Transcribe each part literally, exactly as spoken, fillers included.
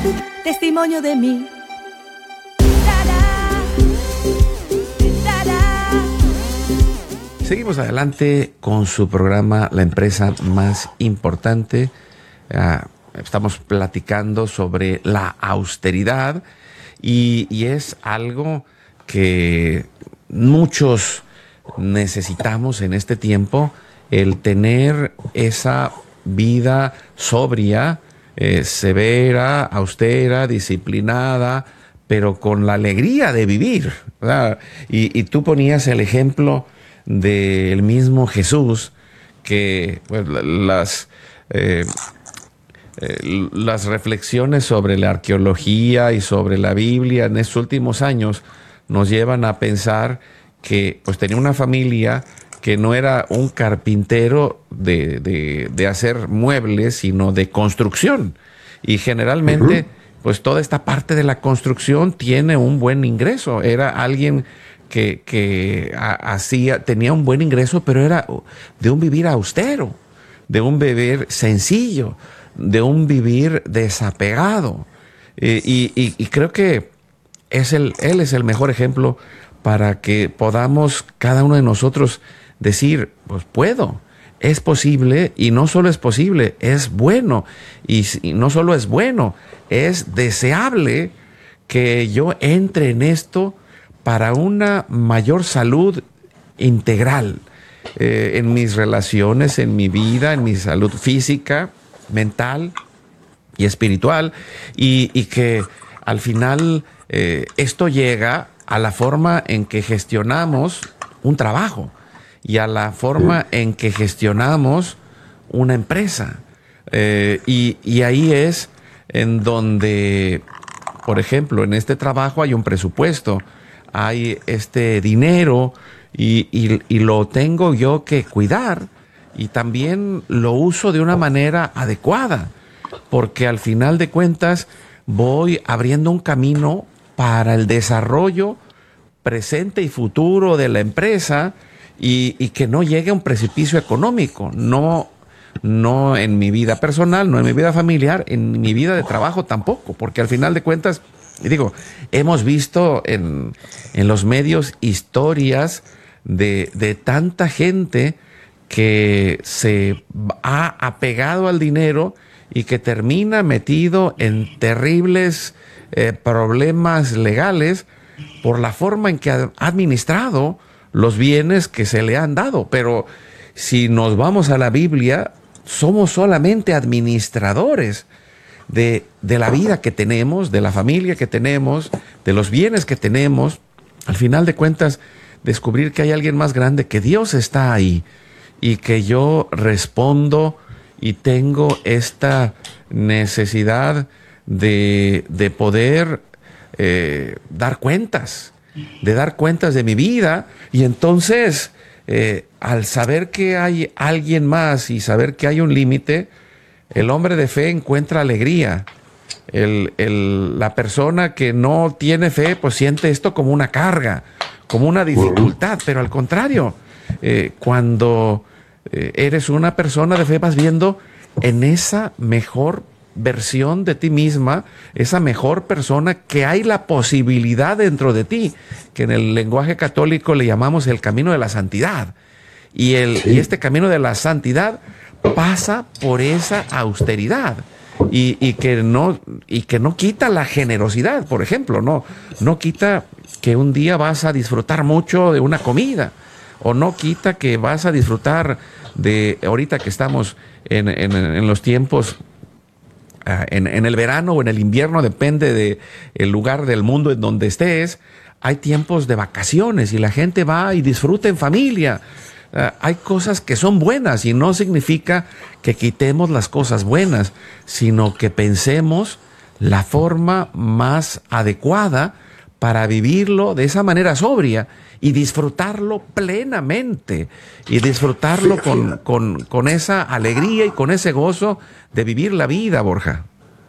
testimonio de mí. Seguimos adelante con su programa La Empresa Más Importante. Uh, estamos platicando sobre la austeridad y, y es algo que muchos necesitamos en este tiempo, el tener esa vida sobria, eh, severa, austera, disciplinada, pero con la alegría de vivir, ¿verdad? Y, y tú ponías el ejemplo del mismo Jesús, que pues, las, eh, eh, las reflexiones sobre la arqueología y sobre la Biblia en estos últimos años nos llevan a pensar que pues, tenía una familia que no era un carpintero de, de, de hacer muebles, sino de construcción. Y generalmente, uh-huh. pues toda esta parte de la construcción tiene un buen ingreso. Era alguien que, que hacía, tenía un buen ingreso, pero era de un vivir austero, de un vivir sencillo, de un vivir desapegado. Eh, y, y, y creo que es el, él es el mejor ejemplo para que podamos cada uno de nosotros decir, pues puedo, es posible, y no solo es posible, es bueno, y, y no solo es bueno, es deseable que yo entre en esto para una mayor salud integral eh, en mis relaciones, en mi vida, en mi salud física, mental y espiritual, y, y que al final eh, esto llega a la forma en que gestionamos un trabajo y a la forma en que gestionamos una empresa. Eh, y, y ahí es en donde, por ejemplo, en este trabajo hay un presupuesto, hay este dinero y, y, y lo tengo yo que cuidar, y también lo uso de una manera adecuada, porque al final de cuentas voy abriendo un camino para el desarrollo presente y futuro de la empresa, y, y que no llegue a un precipicio económico, no, no en mi vida personal, no en mi vida familiar, en mi vida de trabajo tampoco, porque al final de cuentas, y digo, hemos visto en, en los medios historias de, de tanta gente que se ha apegado al dinero y que termina metido en terribles eh, problemas legales por la forma en que ha administrado los bienes que se le han dado. Pero si nos vamos a la Biblia, somos solamente administradores de, de la vida que tenemos, de la familia que tenemos, de los bienes que tenemos. Al final de cuentas, descubrir que hay alguien más grande, que Dios está ahí, y que yo respondo y tengo esta necesidad de, de poder eh, dar cuentas, de dar cuentas de mi vida. Y entonces, eh, al saber que hay alguien más y saber que hay un límite, el hombre de fe encuentra alegría. El, el, la persona que no tiene fe, pues siente esto como una carga, como una dificultad. Pero al contrario, eh, cuando eh, eres una persona de fe, vas viendo en esa mejor versión de ti misma, esa mejor persona, que hay la posibilidad dentro de ti, que en el lenguaje católico le llamamos el camino de la santidad. Y, el, sí. y este camino de la santidad pasa por esa austeridad. Y, y, que no, y que no quita la generosidad, por ejemplo, no, no quita que un día vas a disfrutar mucho de una comida, o no quita que vas a disfrutar de, ahorita que estamos en, en, en los tiempos, uh, en, en el verano o en el invierno, depende del lugar del mundo en donde estés, hay tiempos de vacaciones y la gente va y disfruta en familia. Uh, hay cosas que son buenas, y no significa que quitemos las cosas buenas, sino que pensemos la forma más adecuada para vivirlo de esa manera sobria y disfrutarlo plenamente, y disfrutarlo sí, con, sí. Con, con esa alegría y con ese gozo de vivir la vida, Borja.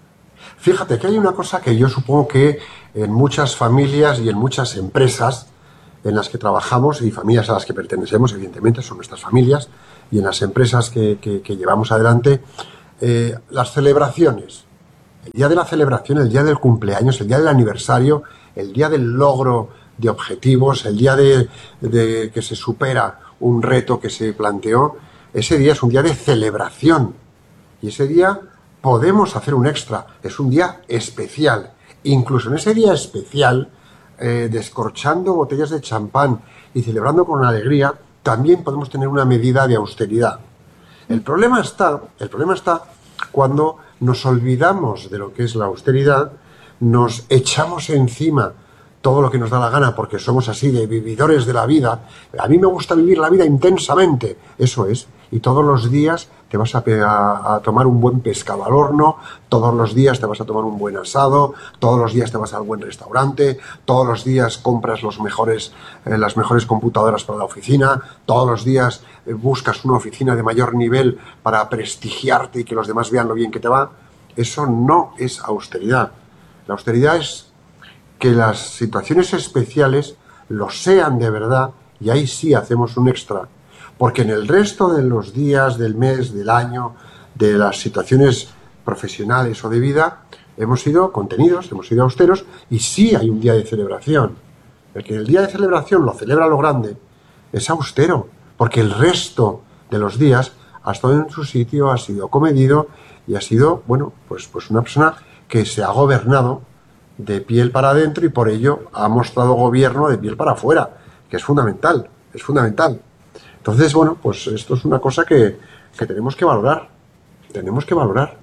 Fíjate que hay una cosa que yo supongo que en muchas familias y en muchas empresas en las que trabajamos, y familias a las que pertenecemos, evidentemente, son nuestras familias, y en las empresas que, que, que llevamos adelante, eh, las celebraciones el día de la celebración, el día del cumpleaños, el día del aniversario, el día del logro de objetivos, el día de, de que se supera un reto que se planteó, ese día es un día de celebración. Y ese día podemos hacer un extra, es un día especial. Incluso en ese día especial, eh, descorchando botellas de champán y celebrando con alegría, también podemos tener una medida de austeridad. El problema está, el problema está cuando nos olvidamos de lo que es la austeridad, nos echamos encima todo lo que nos da la gana porque somos así de vividores de la vida. A mí me gusta vivir la vida intensamente, eso es. Y todos los días te vas a, a, a tomar un buen pescado al horno, todos los días te vas a tomar un buen asado, todos los días te vas al buen restaurante, todos los días compras los mejores, eh, las mejores computadoras para la oficina, todos los días eh, buscas una oficina de mayor nivel para prestigiarte y que los demás vean lo bien que te va. Eso no es austeridad. La austeridad es que las situaciones especiales lo sean de verdad y ahí sí hacemos un extra. Porque en el resto de los días, del mes, del año, de las situaciones profesionales o de vida, hemos sido contenidos, hemos sido austeros y sí hay un día de celebración. El que el día de celebración lo celebra a lo grande es austero, porque el resto de los días ha estado en su sitio, ha sido comedido y ha sido, bueno, pues, pues una persona que se ha gobernado de piel para adentro y por ello ha mostrado gobierno de piel para afuera, que es fundamental, es fundamental. Entonces, bueno, pues esto es una cosa que, que tenemos que valorar, tenemos que valorar.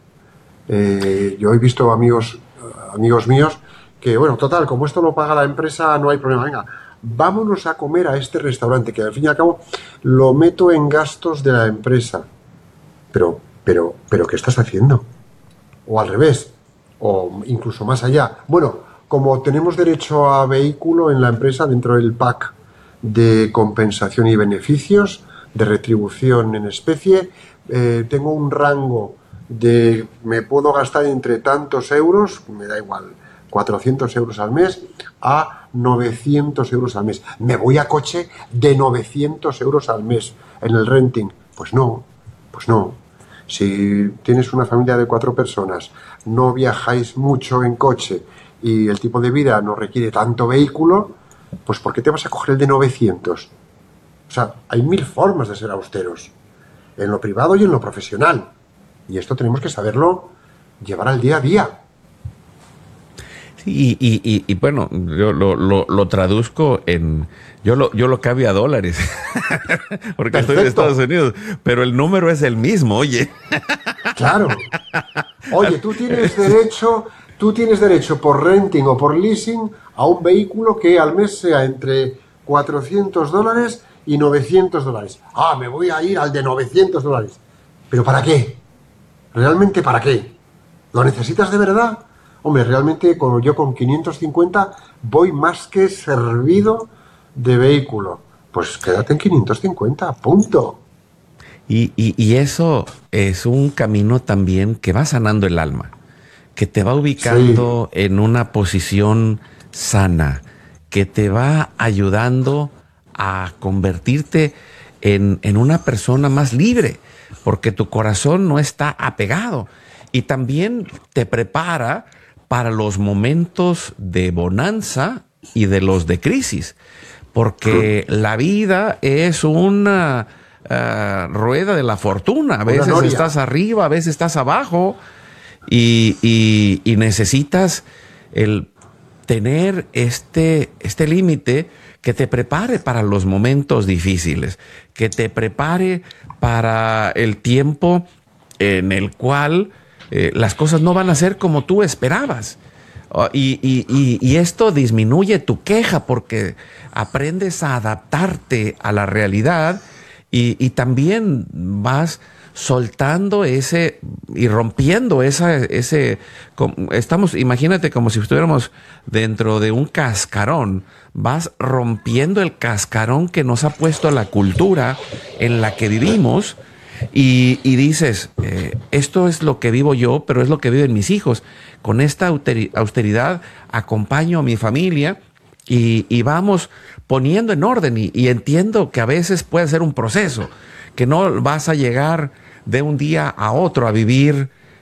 Eh, yo he visto amigos, amigos míos que, bueno, total, como esto lo paga la empresa, no hay problema, venga, vámonos a comer a este restaurante, que al fin y al cabo lo meto en gastos de la empresa. Pero, pero, pero, ¿qué estás haciendo? O al revés, o incluso más allá. Bueno, como tenemos derecho a vehículo en la empresa dentro del pack de compensación y beneficios, de retribución en especie, eh, tengo un rango de, me puedo gastar entre tantos euros, me da igual, cuatrocientos euros al mes, a novecientos euros al mes. Me voy a coche de novecientos euros al mes en el renting. Pues no, pues no. Si tienes una familia de cuatro personas, no viajáis mucho en coche y el tipo de vida no requiere tanto vehículo, pues ¿por qué te vas a coger el de novecientos? O sea, hay mil formas de ser austeros, en lo privado y en lo profesional. Y esto tenemos que saberlo llevar al día a día. Sí, y, y, y bueno, yo lo, lo, lo traduzco en... Yo lo, yo lo cambio a dólares, porque Perfecto. Estoy en Estados Unidos, pero el número es el mismo, oye. Claro. Oye, tú tienes derecho... Tú tienes derecho por renting o por leasing a un vehículo que al mes sea entre cuatrocientos dólares y novecientos dólares. Ah, me voy a ir al de novecientos dólares. ¿Pero para qué? ¿Realmente para qué? ¿Lo necesitas de verdad? Hombre, realmente con, yo con quinientos cincuenta voy más que servido de vehículo. Pues quédate en quinientos cincuenta, punto. Y, y, y eso es un camino también que va sanando el alma, que te va ubicando sí. en una posición sana, que te va ayudando a convertirte en, en una persona más libre, porque tu corazón no está apegado. Y también te prepara para los momentos de bonanza y de los de crisis, porque la vida es una uh, rueda de la fortuna. A veces estás arriba, a veces estás abajo. Y, y, y necesitas el tener este, este límite que te prepare para los momentos difíciles, que te prepare para el tiempo en el cual eh, las cosas no van a ser como tú esperabas. Uh, y, y, y, y esto disminuye tu queja porque aprendes a adaptarte a la realidad y, y también vas soltando ese y rompiendo esa, ese, estamos, imagínate como si estuviéramos dentro de un cascarón, vas rompiendo el cascarón que nos ha puesto la cultura en la que vivimos y, y dices, eh, esto es lo que vivo yo, pero es lo que viven mis hijos. Con esta austeridad acompaño a mi familia y, y vamos poniendo en orden y, y entiendo que a veces puede ser un proceso, que no vas a llegar de un día a otro a vivir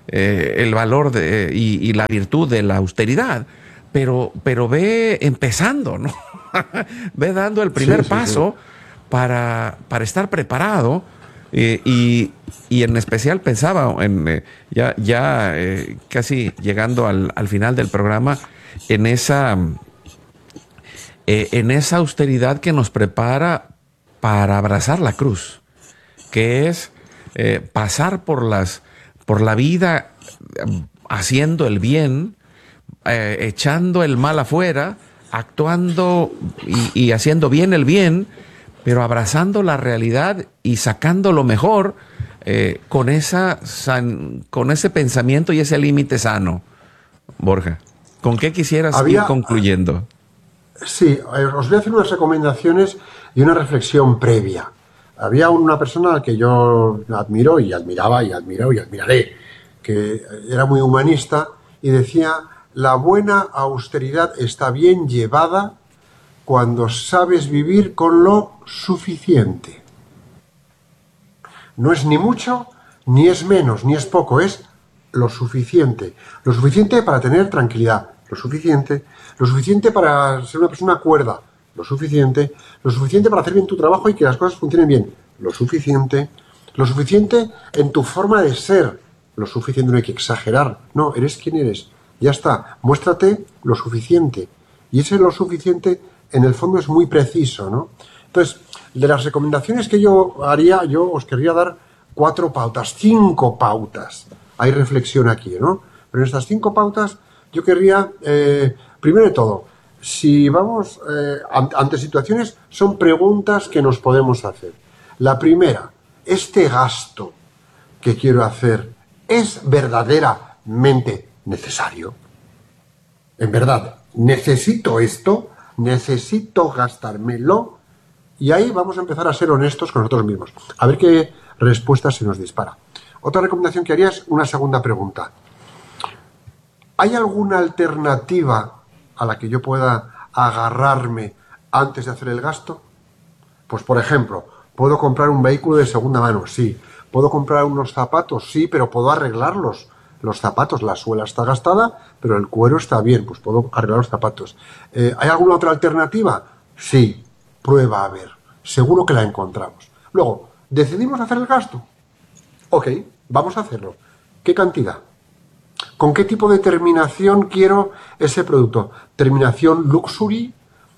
eh, el valor de, y, y la virtud de la austeridad, pero, pero ve empezando, ¿no? Ve dando el primer sí, sí, paso sí. Para, para estar preparado. Eh, y, y en especial pensaba, en, eh, ya, ya eh, casi llegando al, al final del programa, en esa, eh, en esa austeridad que nos prepara para abrazar la cruz, que es eh, pasar por, las, por la vida haciendo el bien, eh, echando el mal afuera, actuando y, y haciendo bien el bien, pero abrazando la realidad y sacando lo mejor eh, con, esa san, con ese pensamiento y ese límite sano. Borja, ¿con qué quisieras Había, ir concluyendo? Sí, os voy a hacer unas recomendaciones y una reflexión previa. Había una persona a la que yo admiro y admiraba y admiro y admiraré, que era muy humanista y decía: la buena austeridad está bien llevada cuando sabes vivir con lo suficiente. No es ni mucho, ni es menos, ni es poco, es lo suficiente. Lo suficiente para tener tranquilidad, lo suficiente. Lo suficiente para ser una persona cuerda, lo suficiente. Lo suficiente para hacer bien tu trabajo y que las cosas funcionen bien, lo suficiente. Lo suficiente en tu forma de ser, lo suficiente, no hay que exagerar. No, eres quien eres, ya está. Muéstrate lo suficiente. Y ese lo suficiente en el fondo es muy preciso, ¿no? Entonces, de las recomendaciones que yo haría, yo os querría dar cuatro pautas, cinco pautas. Hay reflexión aquí, ¿no? Pero en estas cinco pautas yo querría, eh, primero de todo, si vamos eh, ante situaciones, son preguntas que nos podemos hacer. La primera, ¿este gasto que quiero hacer es verdaderamente necesario? En verdad, ¿necesito esto? ¿Necesito gastármelo? Y ahí vamos a empezar a ser honestos con nosotros mismos. A ver qué respuesta se nos dispara. Otra recomendación que haría es una segunda pregunta. ¿Hay alguna alternativa a la que yo pueda agarrarme antes de hacer el gasto? Pues, por ejemplo, ¿puedo comprar un vehículo de segunda mano? Sí. ¿Puedo comprar unos zapatos? Sí, pero ¿puedo arreglarlos? Los zapatos, la suela está gastada, pero el cuero está bien, pues puedo arreglar los zapatos. Eh, ¿Hay alguna otra alternativa? Sí, prueba a ver. Seguro que la encontramos. Luego, ¿decidimos hacer el gasto? Ok, vamos a hacerlo. ¿Qué cantidad? ¿Con qué tipo de terminación quiero ese producto? ¿Terminación Luxury?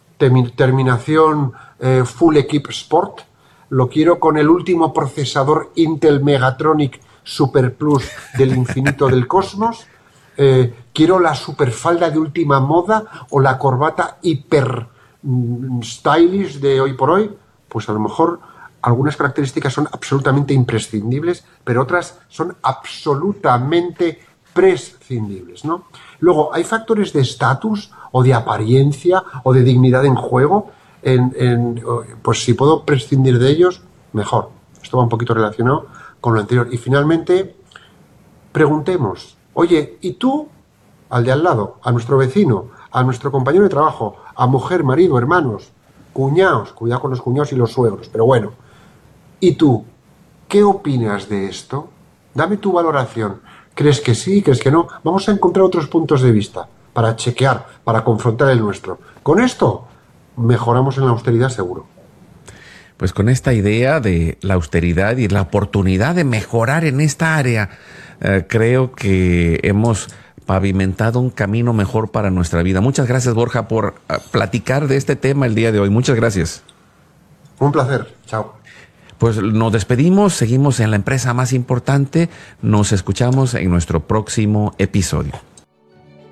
¿Terminación eh, Full Equip Sport? ¿Lo quiero con el último procesador Intel Megatronic Super Plus del infinito del cosmos? Eh, ¿Quiero la superfalda de última moda o la corbata hiper mm, stylish de hoy por hoy? Pues a lo mejor algunas características son absolutamente imprescindibles, pero otras son absolutamente prescindibles, ¿no? Luego, ¿hay factores de estatus o de apariencia o de dignidad en juego? En, en, pues si puedo prescindir de ellos, mejor. Esto va un poquito relacionado con lo anterior. Y finalmente, preguntemos, oye, ¿y tú? Al de al lado, a nuestro vecino, a nuestro compañero de trabajo, a mujer, marido, hermanos, cuñados, cuidado con los cuñados y los suegros, pero bueno. ¿Y tú? ¿Qué opinas de esto? Dame tu valoración. ¿Crees que sí? ¿Crees que no? Vamos a encontrar otros puntos de vista para chequear, para confrontar el nuestro. Con esto, mejoramos en la austeridad seguro. Pues con esta idea de la austeridad y la oportunidad de mejorar en esta área, eh, creo que hemos pavimentado un camino mejor para nuestra vida. Muchas gracias, Borja, por uh, platicar de este tema el día de hoy. Muchas gracias. Un placer. Chao. Pues nos despedimos, seguimos en la empresa más importante. Nos escuchamos en nuestro próximo episodio.